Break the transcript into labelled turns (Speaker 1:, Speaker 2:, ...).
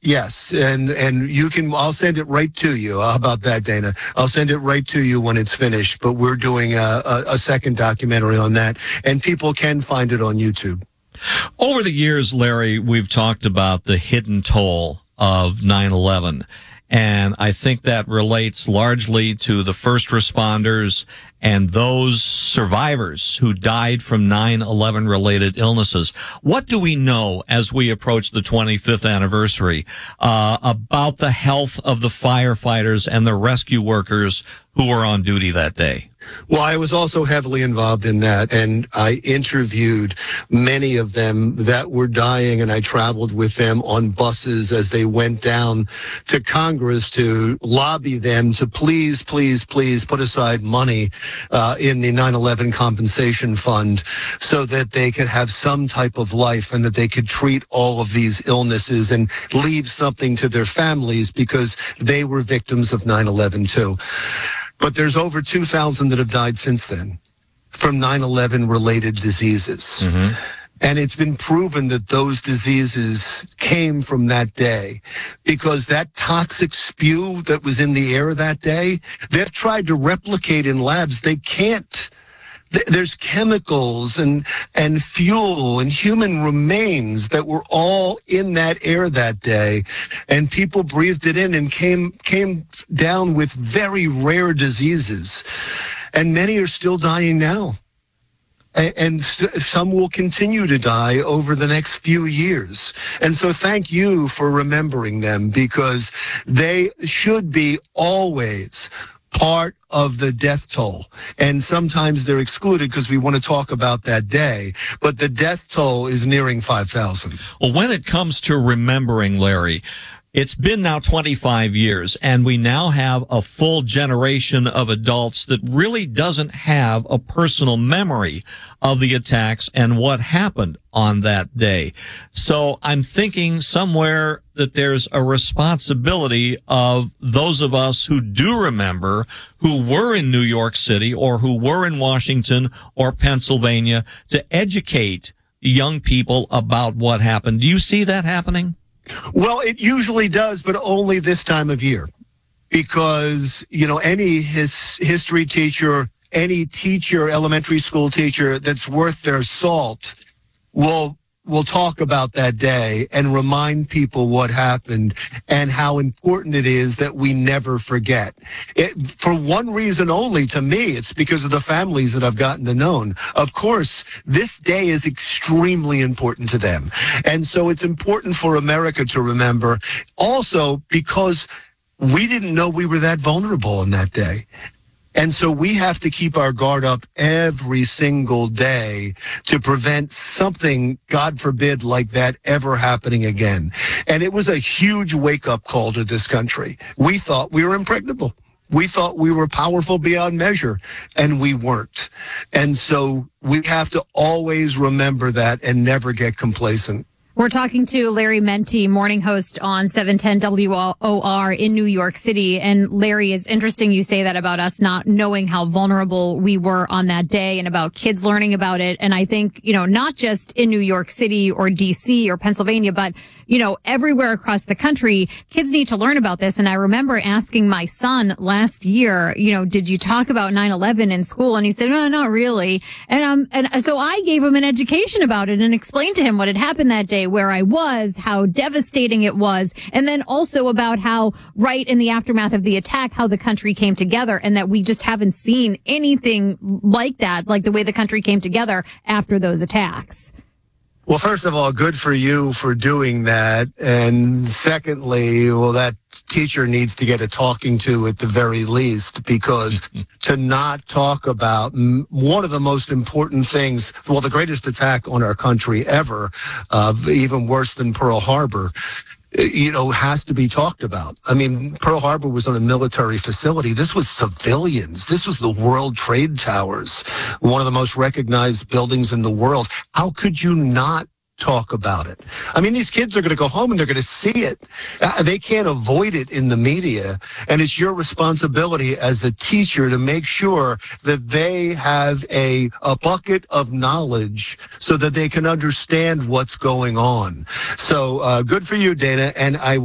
Speaker 1: Yes, and you can. I'll send it right to you. How about that, Dana? I'll send it right to you when it's finished. But we're doing a second documentary on that, and people can find it on YouTube.
Speaker 2: Over the years, Larry, we've talked about the hidden toll of 9/11. And I think that relates largely to the first responders and those survivors who died from 9/11 related illnesses. What do we know as we approach the 25th anniversary about the health of the firefighters and the rescue workers who were on duty that day?
Speaker 1: Well, I was also heavily involved in that, and I interviewed many of them that were dying, and I traveled with them on buses as they went down to Congress to lobby them to please put aside money in the 9/11 compensation fund so that they could have some type of life and that they could treat all of these illnesses and leave something to their families because they were victims of 9/11 too. But there's over 2,000 that have died since then from 9/11 related diseases. Mm-hmm. And it's been proven that those diseases came from that day because that toxic spew that was in the air that day, they've tried to replicate in labs. They can't. There's chemicals and fuel and human remains that were all in that air that day, and people breathed it in and came down with very rare diseases, and many are still dying now, and some will continue to die over the next few years. And so thank you for remembering them, because they should be always part of the death toll. And sometimes they're excluded because we want to talk about that day. But the death toll is nearing 5,000.
Speaker 2: Well, when it comes to remembering, Larry, it's been now 25 years, and we now have a full generation of adults that really doesn't have a personal memory of the attacks and what happened on that day. So I'm thinking somewhere that there's a responsibility of those of us who do remember, who were in New York City or who were in Washington or Pennsylvania, to educate young people about what happened. Do you see that happening?
Speaker 1: Well, it usually does, but only this time of year, because, any history teacher, any teacher, elementary school teacher that's worth their salt will talk about that day and remind people what happened and how important it is that we never forget. For one reason only, to me, it's because of the families that I've gotten to know. Of course, this day is extremely important to them. And so it's important for America to remember, also because we didn't know we were that vulnerable on that day. And so we have to keep our guard up every single day to prevent something, God forbid, like that ever happening again. And it was a huge wake-up call to this country. We thought we were impregnable. We thought we were powerful beyond measure, and we weren't. And so we have to always remember that and never get complacent.
Speaker 3: We're talking to Larry Mendte, morning host on 710 WOR in New York City. And Larry, it's interesting you say that about us not knowing how vulnerable we were on that day and about kids learning about it. And I think, not just in New York City or DC or Pennsylvania, but, everywhere across the country, kids need to learn about this. And I remember asking my son last year, did you talk about 9/11 in school? And he said, no, not really. And so I gave him an education about it and explained to him what had happened that day, where I was, how devastating it was, and then also about how right in the aftermath of the attack, how the country came together, and that we just haven't seen anything like that, like the way the country came together after those attacks.
Speaker 1: Well, first of all, good for you for doing that. And secondly, that teacher needs to get a talking to at the very least, because to not talk about one of the most important things, the greatest attack on our country ever, even worse than Pearl Harbor, has to be talked about. I mean, Pearl Harbor was on a military facility. This was civilians. This was the World Trade Towers, one of the most recognized buildings in the world. How could you not talk about it? I mean, these kids are going to go home and they're going to see it. They can't avoid it in the media. And it's your responsibility as a teacher to make sure that they have a bucket of knowledge so that they can understand what's going on. So good for you, Dana. And I